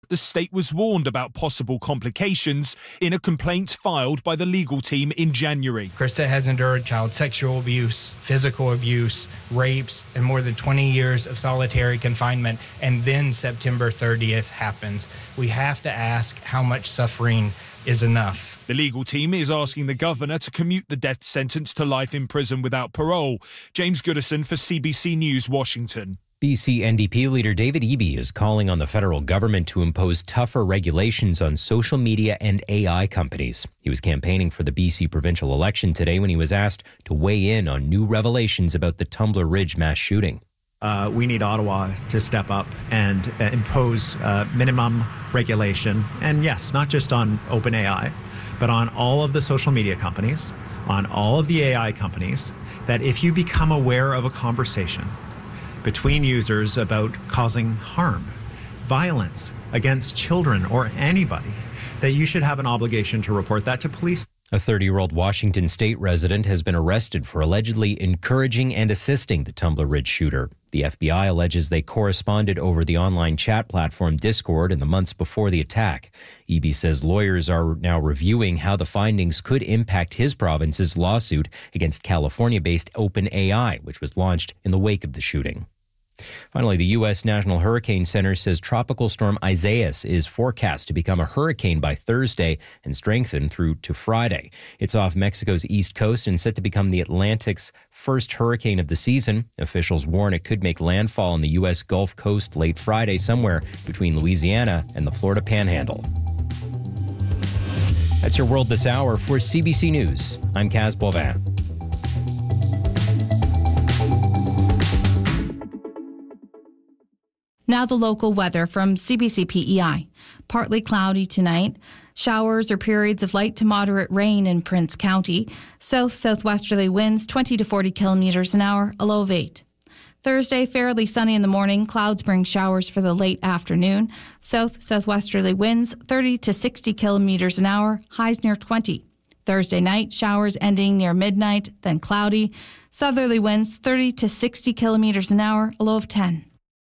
the state was warned about possible complications in a complaint filed by the legal team in January. Krista has endured child sexual abuse, physical abuse, rapes, and more than 20 years of solitary confinement. And then September 30th happens. We have to ask how much suffering is enough. The legal team is asking the governor to commute the death sentence to life in prison without parole. James Goodison for CBC News, Washington. BC NDP leader David Eby is calling on the federal government to impose tougher regulations on social media and AI companies. He was campaigning for the BC provincial election today when he was asked to weigh in on new revelations about the Tumbler Ridge mass shooting. We need Ottawa to step up and impose minimum regulation. And yes, not just on OpenAI, but on all of the social media companies, on all of the AI companies, that if you become aware of a conversation between users about causing harm, violence against children or anybody, that you should have an obligation to report that to police. A 30-year-old Washington state resident has been arrested for allegedly encouraging and assisting the Tumbler Ridge shooter. The FBI alleges they corresponded over the online chat platform Discord in the months before the attack. Eby says lawyers are now reviewing how the findings could impact his province's lawsuit against California-based OpenAI, which was launched in the wake of the shooting. Finally, the U.S. National Hurricane Center says Tropical Storm Isaias is forecast to become a hurricane by Thursday and strengthen through to Friday. It's off Mexico's east coast and set to become the Atlantic's first hurricane of the season. Officials warn it could make landfall on the U.S. Gulf Coast late Friday, somewhere between Louisiana and the Florida Panhandle. That's your world this hour. For CBC News, I'm Kaz Boivin. Now the local weather from CBC PEI. Partly cloudy tonight. Showers or periods of light to moderate rain in Prince County. South-southwesterly winds 20 to 40 kilometers an hour, a low of 8. Thursday, fairly sunny in the morning. Clouds bring showers for the late afternoon. South-southwesterly winds 30 to 60 kilometers an hour, highs near 20. Thursday night, showers ending near midnight, then cloudy. Southerly winds 30 to 60 kilometers an hour, a low of 10.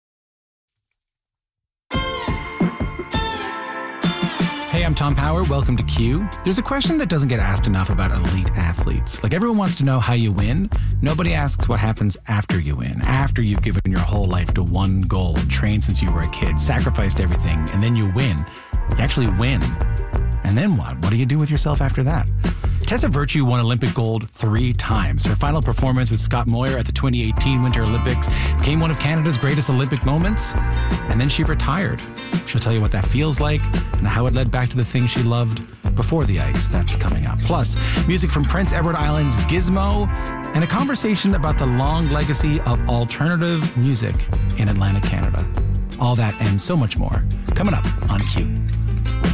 Hey, I'm Tom Power. Welcome to Q. There's a question that doesn't get asked enough about elite athletes. Like, everyone wants to know how you win. Nobody asks what happens after you win, after you've given your whole life to one goal, trained since you were a kid, sacrificed everything, and then you win. You actually win. And then what? What do you do with yourself after that? Tessa Virtue won Olympic gold 3 times. Her final performance with Scott Moir at the 2018 Winter Olympics became one of Canada's greatest Olympic moments. And then she retired. She'll tell you what that feels like and how it led back to the things she loved before the ice. That's coming up. Plus, music from Prince Edward Island's Gizmo and a conversation about the long legacy of alternative music in Atlantic Canada. All that and so much more coming up on Q.